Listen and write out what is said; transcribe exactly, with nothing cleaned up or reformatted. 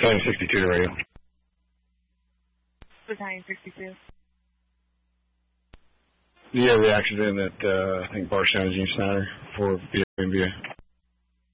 Battalion sixty-two to radio. Battalion sixty-two. Yeah, the accident at, uh, I think, Barstown, Gene Snyder for B M V A.